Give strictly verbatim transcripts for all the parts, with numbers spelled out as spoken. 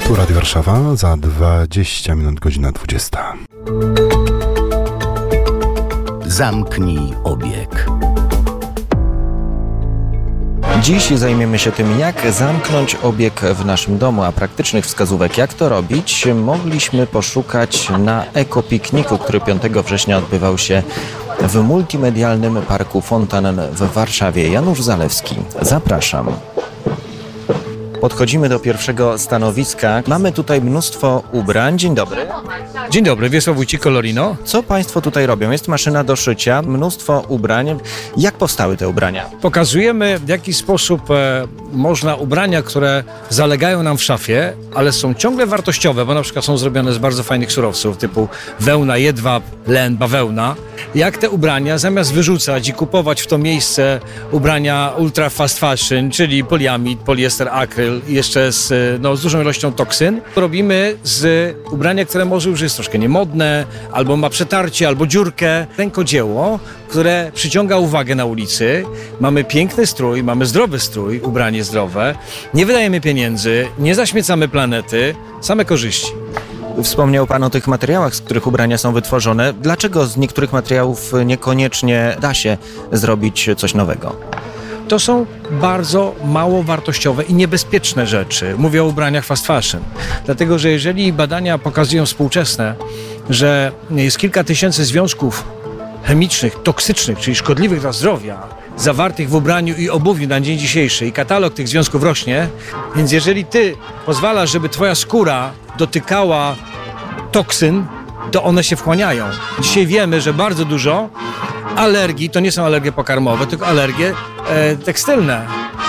Tu Radio Warszawa, za dwadzieścia minut godzina dwudziesta. Zamknij obieg. Dziś zajmiemy się tym, jak zamknąć obieg w naszym domu, a praktycznych wskazówek, jak to robić, mogliśmy poszukać na ekopikniku, który piątego września odbywał się w multimedialnym parku Fontanen w Warszawie. Janusz Zalewski, zapraszam. Podchodzimy do pierwszego stanowiska. Mamy tutaj mnóstwo ubrań. Dzień dobry. Dzień dobry, Wiesław Wójcik, Colorino. Co Państwo tutaj robią? Jest maszyna do szycia, mnóstwo ubrań. Jak powstały te ubrania? Pokazujemy, w jaki sposób e, można ubrania, które zalegają nam w szafie, ale są ciągle wartościowe, bo na przykład są zrobione z bardzo fajnych surowców, typu wełna, jedwab, len, bawełna. Jak te ubrania, zamiast wyrzucać i kupować w to miejsce ubrania ultra fast fashion, czyli poliamid, poliester, akryl, jeszcze z, no, z dużą ilością toksyn, robimy z ubrania, które może już jest troszkę niemodne, albo ma przetarcie, albo dziurkę. Rękodzieło, które przyciąga uwagę na ulicy. Mamy piękny strój, mamy zdrowy strój, ubranie zdrowe. Nie wydajemy pieniędzy, nie zaśmiecamy planety, same korzyści. Wspomniał Pan o tych materiałach, z których ubrania są wytworzone. Dlaczego z niektórych materiałów niekoniecznie da się zrobić coś nowego? To są bardzo mało wartościowe i niebezpieczne rzeczy. Mówię o ubraniach fast fashion. Dlatego, że jeżeli badania pokazują współczesne, że jest kilka tysięcy związków chemicznych, toksycznych, czyli szkodliwych dla zdrowia, zawartych w ubraniu i obuwiu na dzień dzisiejszy i katalog tych związków rośnie, więc jeżeli ty pozwalasz, żeby twoja skóra dotykała toksyn, to one się wchłaniają. Dzisiaj wiemy, że bardzo dużo alergii, to nie są alergie pokarmowe, tylko alergie e, tekstylne.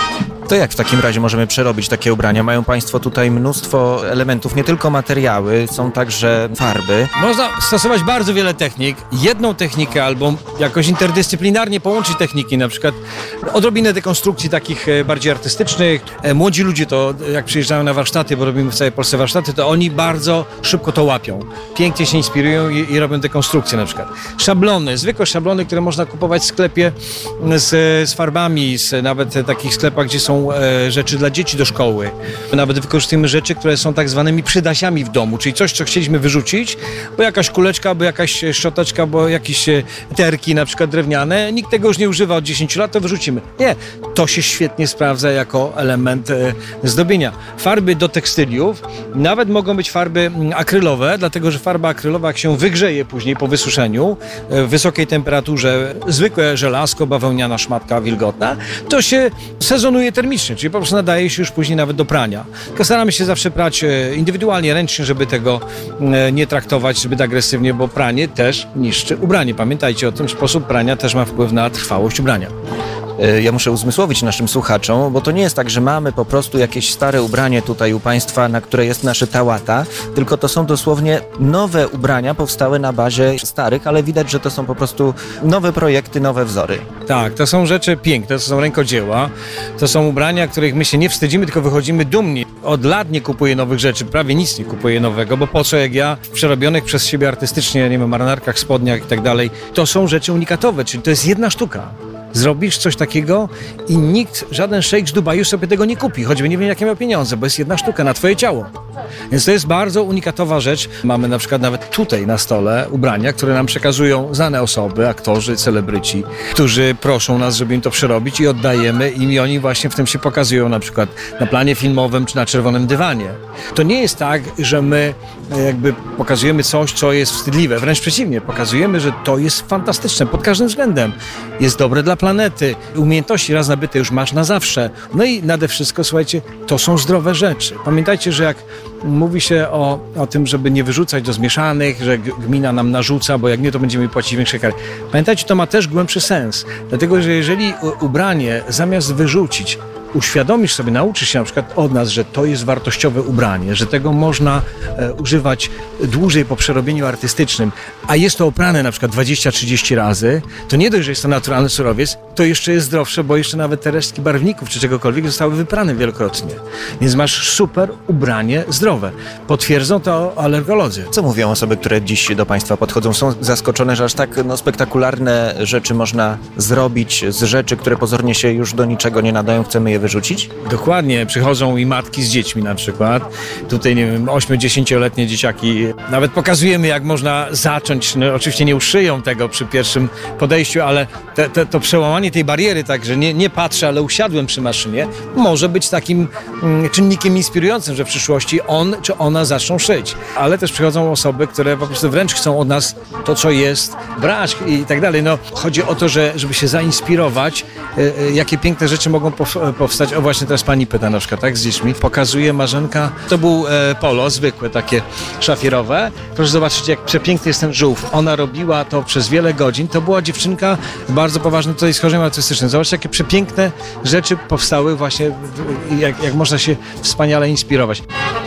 To jak w takim razie możemy przerobić takie ubrania? Mają Państwo tutaj mnóstwo elementów, nie tylko materiały, są także farby. Można stosować bardzo wiele technik. Jedną technikę albo jakoś interdyscyplinarnie połączyć techniki, na przykład odrobinę dekonstrukcji takich bardziej artystycznych. Młodzi ludzie to, jak przyjeżdżają na warsztaty, bo robimy w całej Polsce warsztaty, to oni bardzo szybko to łapią. Pięknie się inspirują i, i robią dekonstrukcje na przykład. Szablony, zwykłe szablony, które można kupować w sklepie z, z farbami, z nawet takich sklepach, gdzie są rzeczy dla dzieci do szkoły. Nawet wykorzystujemy rzeczy, które są tak zwanymi przydasiami w domu, czyli coś, co chcieliśmy wyrzucić, bo jakaś kuleczka, bo jakaś szczoteczka, bo jakieś terki na przykład drewniane. Nikt tego już nie używa od dziesięciu lat, to wyrzucimy. Nie, to się świetnie sprawdza jako element zdobienia. Farby do tekstyliów, nawet mogą być farby akrylowe, dlatego, że farba akrylowa, jak się wygrzeje później po wysuszeniu w wysokiej temperaturze, zwykłe żelazko, bawełniana szmatka wilgotna, to się sezonuje termicznie, czyli po prostu nadaje się już później nawet do prania. Tylko staramy się zawsze prać indywidualnie, ręcznie, żeby tego nie traktować zbyt agresywnie, bo pranie też niszczy ubranie. Pamiętajcie o tym, sposób prania też ma wpływ na trwałość ubrania. Ja muszę uzmysłowić naszym słuchaczom, bo to nie jest tak, że mamy po prostu jakieś stare ubranie tutaj u Państwa, na które jest naszyta łata, tylko to są dosłownie nowe ubrania powstałe na bazie starych, ale widać, że to są po prostu nowe projekty, nowe wzory. Tak, to są rzeczy piękne, to są rękodzieła, to są ubrania, których my się nie wstydzimy, tylko wychodzimy dumni. Od lat nie kupuję nowych rzeczy, prawie nic nie kupuję nowego, bo po co jak ja w przerobionych przez siebie artystycznie, nie wiem, marynarkach, spodniach i tak dalej, to są rzeczy unikatowe, czyli to jest jedna sztuka. Zrobisz coś takiego i nikt, żaden szejk z Dubaju sobie tego nie kupi, choćby nie wiem jakie miał pieniądze, bo jest jedna sztuka na twoje ciało. Więc to jest bardzo unikatowa rzecz. Mamy na przykład nawet tutaj na stole ubrania, które nam przekazują znane osoby, aktorzy, celebryci, którzy proszą nas, żeby im to przerobić i oddajemy im i oni właśnie w tym się pokazują na przykład na planie filmowym czy na czerwonym dywanie. To nie jest tak, że my jakby pokazujemy coś, co jest wstydliwe. Wręcz przeciwnie, pokazujemy, że to jest fantastyczne pod każdym względem. Jest dobre dla planety. Umiejętności raz nabyte już masz na zawsze. No i nade wszystko, słuchajcie, to są zdrowe rzeczy. Pamiętajcie, że jak mówi się o, o tym, żeby nie wyrzucać do zmieszanych, że gmina nam narzuca, bo jak nie, to będziemy płacić większe kary. Pamiętajcie, to ma też głębszy sens. Dlatego, że jeżeli ubranie zamiast wyrzucić, uświadomisz sobie, nauczysz się na przykład od nas, że to jest wartościowe ubranie, że tego można e, używać dłużej po przerobieniu artystycznym, a jest to oprane na przykład dwadzieścia trzydzieści razy, to nie dość, że jest to naturalny surowiec, to jeszcze jest zdrowsze, bo jeszcze nawet te resztki barwników czy czegokolwiek zostały wyprane wielokrotnie. Więc masz super ubranie zdrowe. Potwierdzą to alergolodzy. Co mówią osoby, które dziś do Państwa podchodzą? Są zaskoczone, że aż tak no, spektakularne rzeczy można zrobić z rzeczy, które pozornie się już do niczego nie nadają, chcemy je wyrzucić? Dokładnie, przychodzą i matki z dziećmi na przykład. Tutaj, nie wiem, ośmiu-dziesięcioletnie dzieciaki. Nawet pokazujemy, jak można zacząć. No, oczywiście nie uszyją tego przy pierwszym podejściu, ale te, te, to przełamanie tej bariery, tak, że nie, nie patrzę, ale usiadłem przy maszynie, może być takim mm, czynnikiem inspirującym, że w przyszłości on czy ona zaczną szyć. Ale też przychodzą osoby, które po prostu wręcz chcą od nas to, co jest, brać i tak dalej. No, chodzi o to, że, żeby się zainspirować, y, y, jakie piękne rzeczy mogą pow- powstać. O, właśnie teraz pani pyta na przykład, tak, z dziećmi. Pokazuje Marzenka. To był e, polo, zwykłe, takie szafierowe. Proszę zobaczyć, jak przepiękny jest ten żółw. Ona robiła to przez wiele godzin. To była dziewczynka bardzo poważna tutaj schorzeniem autystycznym. Zobaczcie, jakie przepiękne rzeczy powstały właśnie, w, jak, jak można się wspaniale inspirować.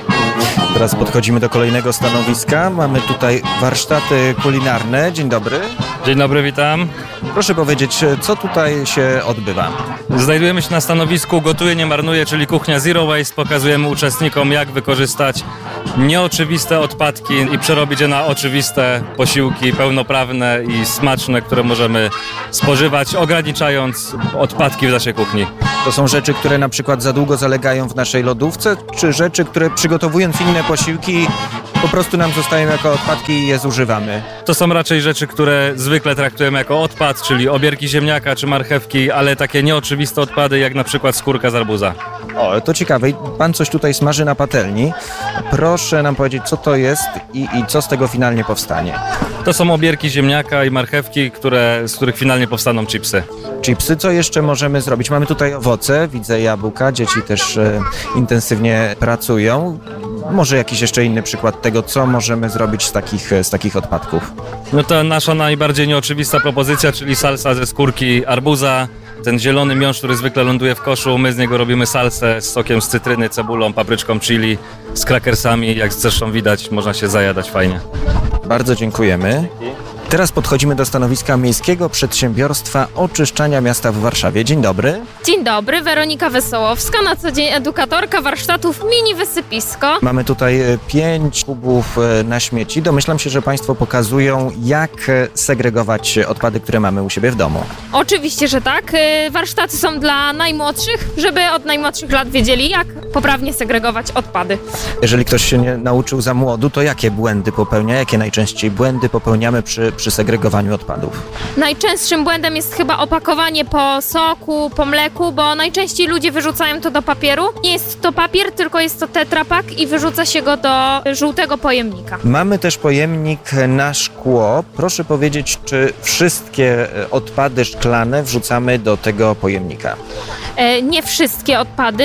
Teraz podchodzimy do kolejnego stanowiska. Mamy tutaj warsztaty kulinarne. Dzień dobry. Dzień dobry, witam. Proszę powiedzieć, co tutaj się odbywa? Znajdujemy się na stanowisku Gotuję, nie marnuję, czyli kuchnia Zero Waste. Pokazujemy uczestnikom, jak wykorzystać nieoczywiste odpadki i przerobić je na oczywiste posiłki pełnoprawne i smaczne, które możemy spożywać, ograniczając odpadki w naszej kuchni. To są rzeczy, które na przykład za długo zalegają w naszej lodówce, czy rzeczy, które przygotowując inne posiłki po prostu nam zostają jako odpadki i je zużywamy? To są raczej rzeczy, które zwykle traktujemy jako odpad, czyli obierki ziemniaka czy marchewki, ale takie nieoczywiste odpady, jak na przykład skórka z arbuza. O, to ciekawe. Pan coś tutaj smaży na patelni. Proszę nam powiedzieć, co to jest i, i co z tego finalnie powstanie. To są obierki ziemniaka i marchewki, które, z których finalnie powstaną chipsy. Chipsy, co jeszcze możemy zrobić? Mamy tutaj owoce, widzę jabłka, dzieci też e, intensywnie pracują. Może jakiś jeszcze inny przykład tego, co możemy zrobić z takich, z takich odpadków? No to nasza najbardziej nieoczywista propozycja, czyli salsa ze skórki arbuza. Ten zielony miąższ, który zwykle ląduje w koszu, my z niego robimy salsę z sokiem z cytryny, cebulą, papryczką chili, z krakersami. Jak zresztą widać, można się zajadać fajnie. Bardzo dziękujemy. Teraz podchodzimy do stanowiska Miejskiego Przedsiębiorstwa Oczyszczania Miasta w Warszawie. Dzień dobry. Dzień dobry, Weronika Wesołowska, na co dzień edukatorka warsztatów Mini Wysypisko. Mamy tutaj e, pięć kubów e, na śmieci. Domyślam się, że Państwo pokazują, jak e, segregować odpady, które mamy u siebie w domu. Oczywiście, że tak. Y, Warsztaty są dla najmłodszych, żeby od najmłodszych lat wiedzieli, jak poprawnie segregować odpady. Jeżeli ktoś się nie nauczył za młodu, to jakie błędy popełnia? Jakie najczęściej błędy popełniamy przy, przy segregowaniu odpadów? Najczęstszym błędem jest chyba opakowanie po soku, po mleku, bo najczęściej ludzie wyrzucają to do papieru. Nie jest to papier, tylko jest to tetrapak i wyrzuca się go do żółtego pojemnika. Mamy też pojemnik na szkło. Proszę powiedzieć, czy wszystkie e, odpady szklane wrzucamy do tego pojemnika? E, Nie wszystkie odpady.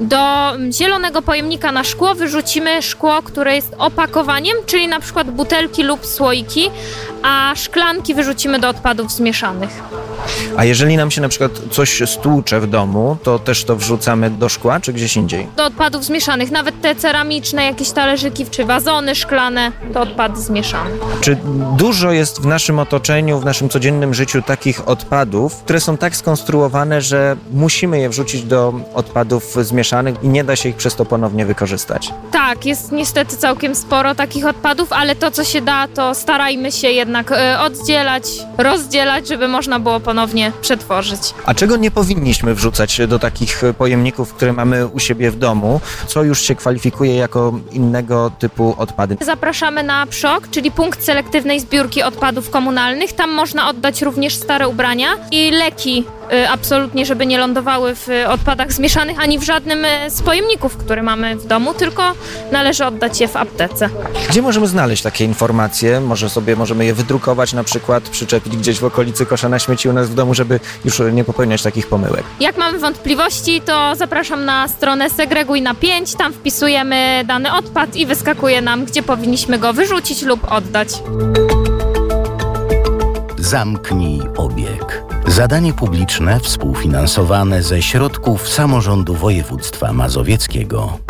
Do zielonego pojemnika na szkło wyrzucimy szkło, które jest opakowaniem, czyli na przykład butelki lub słoiki, a szklanki wyrzucimy do odpadów zmieszanych. A jeżeli nam się na przykład coś stłucze w domu, to też to wrzucamy do szkła, czy gdzieś indziej? Do odpadów zmieszanych, nawet te ceramiczne, jakieś talerzyki czy wazony szklane, to odpady zmieszane. Czy dużo jest w naszym otoczeniu, w naszym codziennym życiu takich odpadów, które są tak skonstruowane, że musimy je wrzucić do odpadów zmieszanych i nie da się ich przez to ponownie wykorzystać? Tak, jest niestety całkiem sporo takich odpadów, ale to co się da, to starajmy się jednak y, oddzielać, rozdzielać, żeby można było ponownie przetworzyć. A czego nie powinniśmy wrzucać do takich pojemników, które mamy u siebie w domu? Co już się kwalifikuje jako innego typu odpady? Zapraszamy na PSZOK, czyli punkt selektywnej zbiórki odpadów komunalnych. Tam można oddać również stare ubrania i leki, y, absolutnie, żeby nie lądowały w y, odpadach zmieszanych, ani w żadnym y, z pojemników, które mamy w domu, tylko należy oddać je w aptece. Gdzie możemy znaleźć takie informacje? Może sobie możemy je wydrukować, na przykład przyczepić gdzieś w okolicy kosza na śmieci u nas w domu, żeby już nie popełniać takich pomyłek. Jak mamy wątpliwości, to zapraszam na stronę Segreguj na pięć, tam wpisujemy dany odpad i wyskakuje nam, gdzie powinniśmy go wyrzucić lub oddać. Zamknij obieg. Zadanie publiczne współfinansowane ze środków samorządu województwa mazowieckiego.